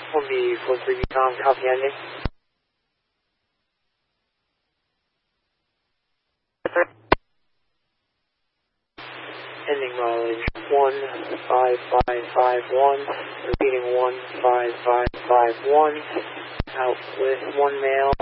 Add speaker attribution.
Speaker 1: 1B, 43B, Tom, copy ending. Ending mileage 15551, repeating 15551, out with 1 male.